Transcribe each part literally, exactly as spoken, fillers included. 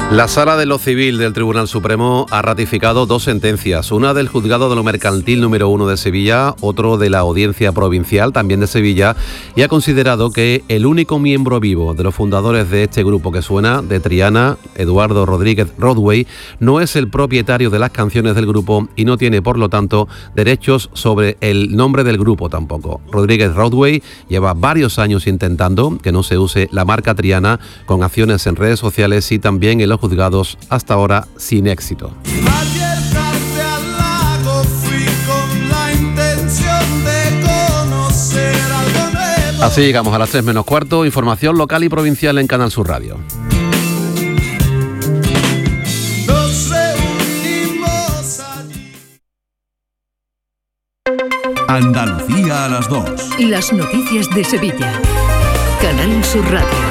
La Sala de lo Civil del Tribunal Supremo ha ratificado dos sentencias, una del Juzgado de lo Mercantil número uno de Sevilla, otro de la Audiencia Provincial, también de Sevilla, y ha considerado que el único miembro vivo de los fundadores de este grupo que suena, de Triana, Eduardo Rodríguez Rodway, no es el propietario de las canciones del grupo y no tiene, por lo tanto, derechos sobre el nombre del grupo tampoco. Rodríguez Rodway lleva varios años intentando que no se use la marca Triana, con acciones en redes sociales y también en los juzgados, hasta ahora sin éxito. Así llegamos a las tres menos cuarto. Información local y provincial en Canal Sur Radio. Andalucía a las dos. Las noticias de Sevilla. Canal Sur Radio.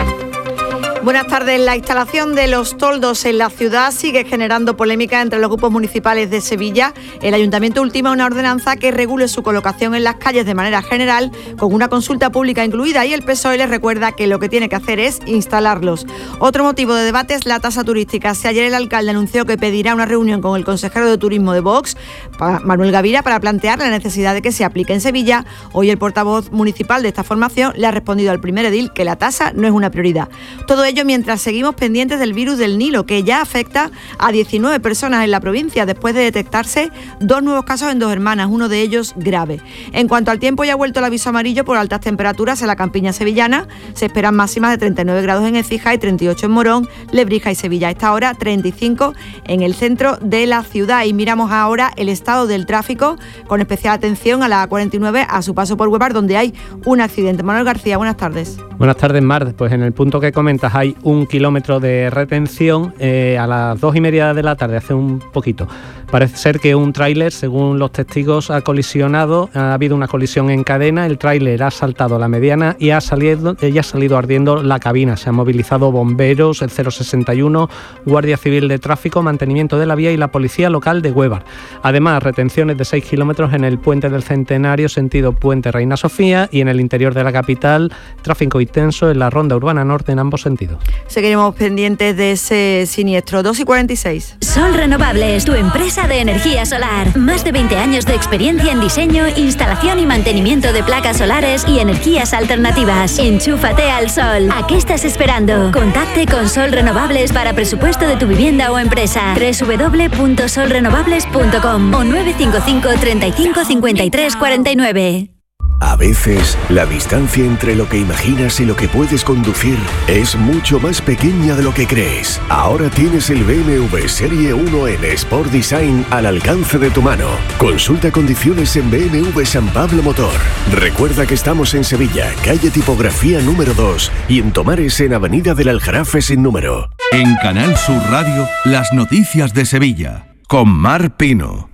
Buenas tardes. La instalación de los toldos en la ciudad sigue generando polémica entre los grupos municipales de Sevilla. El Ayuntamiento ultima una ordenanza que regule su colocación en las calles de manera general, con una consulta pública incluida, y el P S O E les recuerda que lo que tiene que hacer es instalarlos. Otro motivo de debate es la tasa turística. Si ayer el alcalde anunció que pedirá una reunión con el consejero de Turismo de Vox, Manuel Gavira, para plantear la necesidad de que se aplique en Sevilla, hoy el portavoz municipal de esta formación le ha respondido al primer edil que la tasa no es una prioridad. Todo ello mientras seguimos pendientes del virus del Nilo, que ya afecta a diecinueve personas en la provincia, después de detectarse dos nuevos casos en Dos Hermanas, uno de ellos grave. En cuanto al tiempo, ya ha vuelto el aviso amarillo por altas temperaturas en la campiña sevillana. Se esperan máximas de treinta y nueve grados en Écija y treinta y ocho en Morón, Lebrija y Sevilla. A esta hora, treinta y cinco en el centro de la ciudad. Y miramos ahora el estado del tráfico, con especial atención a la A cuarenta y nueve, a su paso por Huevar, donde hay un accidente. Manuel García, buenas tardes. Buenas tardes, Mar. Pues en el punto que comentas hay un kilómetro de retención eh, a las dos y media de la tarde, hace un poquito. Parece ser que un tráiler, según los testigos, ha colisionado, ha habido una colisión en cadena, el tráiler ha saltado la mediana y ha salido, eh, ya ha salido ardiendo la cabina. Se han movilizado bomberos, el cero sesenta y uno, Guardia Civil de Tráfico, Mantenimiento de la Vía y la Policía Local de Huevar. Además, retenciones de seis kilómetros en el Puente del Centenario, sentido Puente Reina Sofía, y en el interior de la capital, tráfico intenso en la Ronda Urbana Norte en ambos sentidos. Seguiremos pendientes de ese siniestro. dos y cuarenta y seis. Sol Renovables, tu empresa de energía solar. Más de veinte años de experiencia en diseño, instalación y mantenimiento de placas solares y energías alternativas. Enchúfate al sol. ¿A qué estás esperando? Contacte con Sol Renovables para presupuesto de tu vivienda o empresa. doble u doble u doble u punto sol renovables punto com o nueve cinco cinco, treinta y cinco, cincuenta y tres, cuarenta y nueve. A veces, la distancia entre lo que imaginas y lo que puedes conducir es mucho más pequeña de lo que crees. Ahora tienes el B M W Serie uno en Sport Design al alcance de tu mano. Consulta condiciones en B M W San Pablo Motor. Recuerda que estamos en Sevilla, calle Tipografía número dos, y en Tomares, en Avenida del Aljarafe sin número. En Canal Sur Radio, las noticias de Sevilla, con Mar Pino.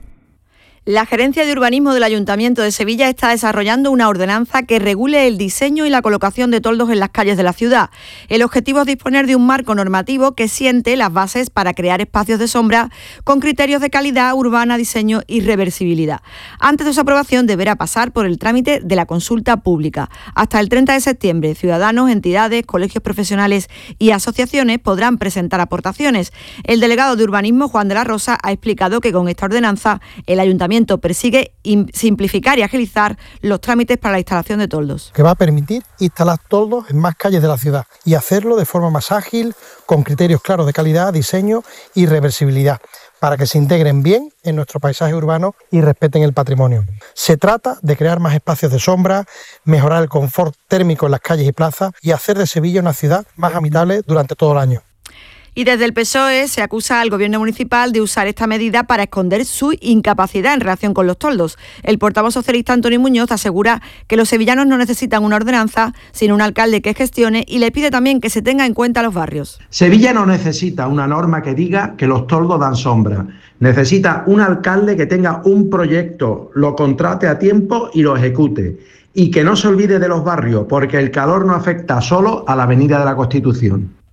La Gerencia de Urbanismo del Ayuntamiento de Sevilla está desarrollando una ordenanza que regule el diseño y la colocación de toldos en las calles de la ciudad. El objetivo es disponer de un marco normativo que siente las bases para crear espacios de sombra con criterios de calidad urbana, diseño y reversibilidad. Antes de su aprobación deberá pasar por el trámite de la consulta pública. Hasta el treinta de septiembre, ciudadanos, entidades, colegios profesionales y asociaciones podrán presentar aportaciones. El delegado de Urbanismo, Juan de la Rosa, ha explicado que con esta ordenanza el Ayuntamiento persigue simplificar y agilizar los trámites para la instalación de toldos. Que va a permitir instalar toldos en más calles de la ciudad y hacerlo de forma más ágil, con criterios claros de calidad, diseño y reversibilidad, para que se integren bien en nuestro paisaje urbano y respeten el patrimonio. Se trata de crear más espacios de sombra, mejorar el confort térmico en las calles y plazas y hacer de Sevilla una ciudad más habitable durante todo el año. Y desde el P S O E se acusa al Gobierno municipal de usar esta medida para esconder su incapacidad en relación con los toldos. El portavoz socialista Antonio Muñoz asegura que los sevillanos no necesitan una ordenanza, sino un alcalde que gestione, y le pide también que se tenga en cuenta los barrios. Sevilla no necesita una norma que diga que los toldos dan sombra. Necesita un alcalde que tenga un proyecto, lo contrate a tiempo y lo ejecute. Y que no se olvide de los barrios, porque el calor no afecta solo a la Avenida de la Constitución.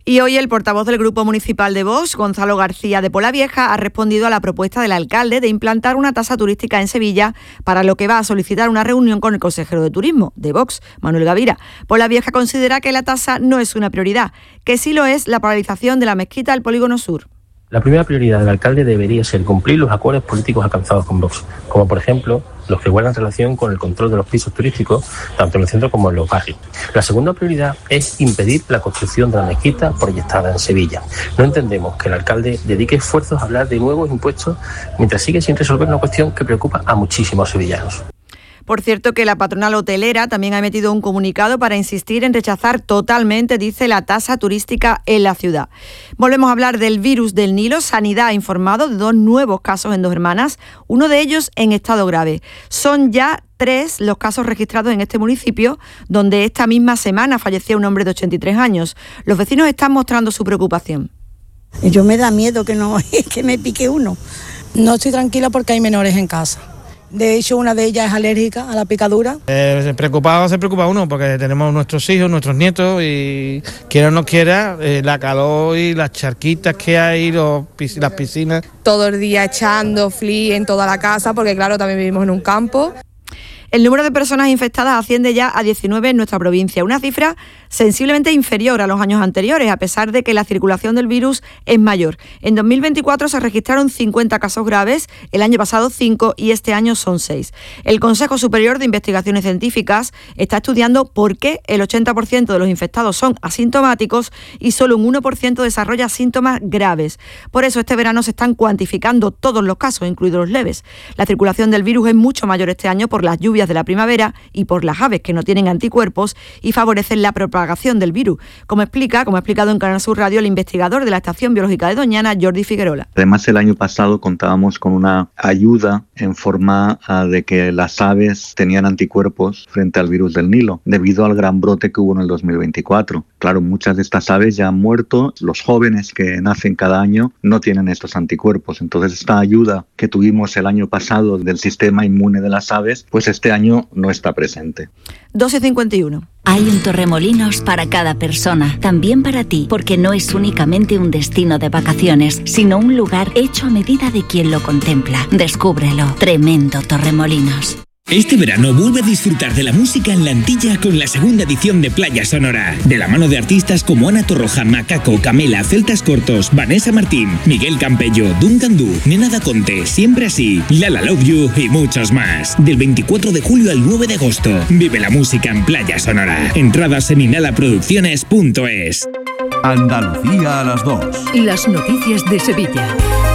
Y hoy el portavoz del Grupo Municipal de Vox, Gonzalo García de Polavieja, ha respondido a la propuesta del alcalde de implantar una tasa turística en Sevilla, para lo que va a solicitar una reunión con el consejero de Turismo de Vox, Manuel Gavira. Polavieja considera que la tasa no es una prioridad, que sí lo es la paralización de la mezquita del Polígono Sur. La primera prioridad del alcalde debería ser cumplir los acuerdos políticos alcanzados con Vox, como por ejemplo los que guardan relación con el control de los pisos turísticos, tanto en el centro como en los barrios. La segunda prioridad es impedir la construcción de la mezquita proyectada en Sevilla. No entendemos que el alcalde dedique esfuerzos a hablar de nuevos impuestos mientras sigue sin resolver una cuestión que preocupa a muchísimos sevillanos. Por cierto, que la patronal hotelera también ha emitido un comunicado para insistir en rechazar totalmente, dice, la tasa turística en la ciudad. Volvemos a hablar del virus del Nilo. Sanidad ha informado de dos nuevos casos en Dos Hermanas, uno de ellos en estado grave. Son ya tres los casos registrados en este municipio, donde esta misma semana falleció un hombre de ochenta y tres años. Los vecinos están mostrando su preocupación. Yo me da miedo que, no, que me pique uno. No estoy tranquila porque hay menores en casa. De hecho, una de ellas es alérgica a la picadura. Eh, preocupado se preocupa uno porque tenemos nuestros hijos, nuestros nietos y quiera o no quiera, eh, la calor y las charquitas que hay, los, las piscinas. Todo el día echando fli en toda la casa porque claro, también vivimos en un campo. El número de personas infectadas asciende ya a diecinueve en nuestra provincia, una cifra sensiblemente inferior a los años anteriores, a pesar de que la circulación del virus es mayor. En dos mil veinticuatro se registraron cincuenta casos graves, el año pasado cinco y este año son seis. El Consejo Superior de Investigaciones Científicas está estudiando por qué el ochenta por ciento de los infectados son asintomáticos y solo un uno por ciento desarrolla síntomas graves. Por eso este verano se están cuantificando todos los casos, incluidos los leves. La circulación del virus es mucho mayor este año por las lluvias de la primavera y por las aves que no tienen anticuerpos y favorecen la propagación del virus, como explica, como ha explicado en Canal Sur Radio el investigador de la Estación Biológica de Doñana, Jordi Figuerola. Además, el año pasado contábamos con una ayuda en forma uh, de que las aves tenían anticuerpos frente al virus del Nilo, debido al gran brote que hubo en el dos mil veinticuatro. Claro, muchas de estas aves ya han muerto, los jóvenes que nacen cada año no tienen estos anticuerpos. Entonces, esta ayuda que tuvimos el año pasado del sistema inmune de las aves, pues este año no está presente. doce cincuenta y uno. Hay un Torremolinos para cada persona, también para ti, porque no es únicamente un destino de vacaciones, sino un lugar hecho a medida de quien lo contempla. Descúbrelo. Tremendo Torremolinos. Este verano vuelve a disfrutar de la música en la Antilla con la segunda edición de Playa Sonora. De la mano de artistas como Ana Torroja, Macaco, Camela, Celtas Cortos, Vanessa Martín, Miguel Campello, Duncan Du, Nena da Conte, Siempre Así, Lala Love You y muchos más. Del veinticuatro de julio al nueve de agosto. Vive la música en Playa Sonora. Entradas en inhalaproducciones punto es. Andalucía a las dos. Las noticias de Sevilla.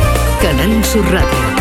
Canal Sur Radio.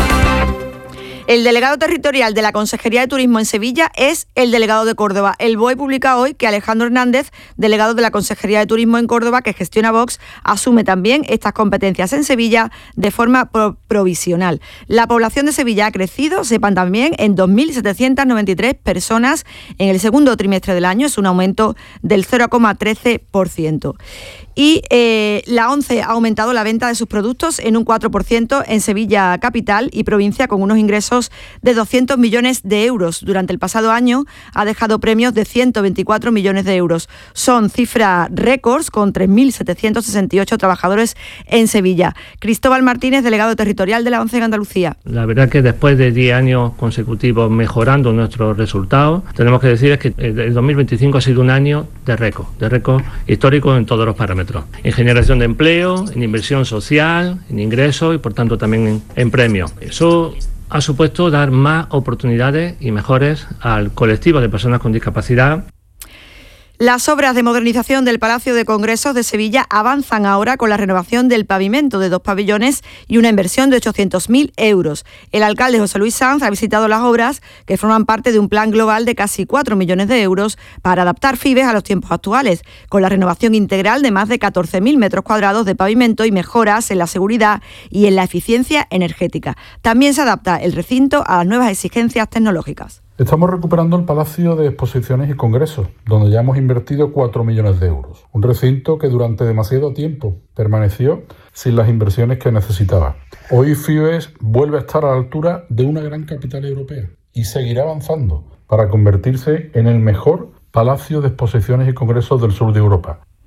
El delegado territorial de la Consejería de Turismo en Sevilla es el delegado de Córdoba. El B O E publica hoy que Alejandro Hernández, delegado de la Consejería de Turismo en Córdoba, que gestiona Vox, asume también estas competencias en Sevilla de forma pro- provisional. La población de Sevilla ha crecido, sepan también, en dos mil setecientas noventa y tres personas en el segundo trimestre del año. Es un aumento del cero coma trece por ciento. Y eh, la ONCE ha aumentado la venta de sus productos en un cuatro por ciento en Sevilla capital y provincia, con unos ingresos de doscientos millones de euros. Durante el pasado año ha dejado premios de ciento veinticuatro millones de euros. Son cifras récords, con tres mil setecientos sesenta y ocho trabajadores en Sevilla. Cristóbal Martínez, delegado territorial de la ONCE en Andalucía. La verdad que después de diez años consecutivos mejorando nuestros resultados, tenemos que decir es que el dos mil veinticinco ha sido un año de récord, de récord histórico en todos los parámetros. En generación de empleo, en inversión social, en ingresos y por tanto también en, en premios. Eso ha supuesto dar más oportunidades y mejores al colectivo de personas con discapacidad. Las obras de modernización del Palacio de Congresos de Sevilla avanzan ahora con la renovación del pavimento de dos pabellones y una inversión de ochocientos mil euros. El alcalde José Luis Sanz ha visitado las obras, que forman parte de un plan global de casi cuatro millones de euros para adaptar Fibes a los tiempos actuales, con la renovación integral de más de catorce mil metros cuadrados de pavimento y mejoras en la seguridad y en la eficiencia energética. También se adapta el recinto a las nuevas exigencias tecnológicas. Estamos recuperando el Palacio de Exposiciones y Congresos, donde ya hemos invertido cuatro millones de euros. Un recinto que durante demasiado tiempo permaneció sin las inversiones que necesitaba. Hoy Fibes vuelve a estar a la altura de una gran capital europea y seguirá avanzando para convertirse en el mejor Palacio de Exposiciones y Congresos del sur de Europa.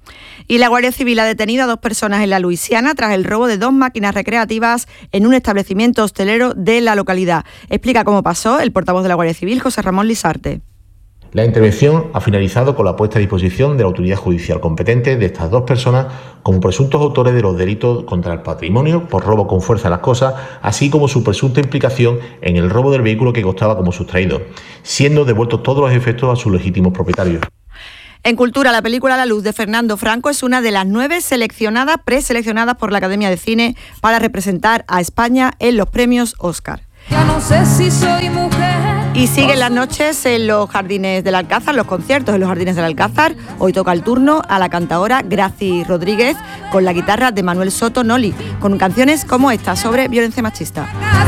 Y la Guardia Civil ha detenido a dos personas en la Luisiana tras el robo de dos máquinas recreativas en un establecimiento hostelero de la localidad. Explica cómo pasó el portavoz de la Guardia Civil, José Ramón Lisarte. La intervención ha finalizado con la puesta a disposición de la autoridad judicial competente de estas dos personas como presuntos autores de los delitos contra el patrimonio por robo con fuerza de las cosas, así como su presunta implicación en el robo del vehículo que constaba como sustraído, siendo devueltos todos los efectos a sus legítimos propietarios. En Cultura, la película La luz de Fernando Franco es una de las nueve seleccionadas, preseleccionadas por la Academia de Cine para representar a España en los premios Oscar. Ya no sé si soy mujer. Y siguen las noches en los Jardines del Alcázar, los conciertos en los Jardines del Alcázar. Hoy toca el turno a la cantadora Graci Rodríguez con la guitarra de Manuel Soto Noli, con canciones como esta sobre violencia machista.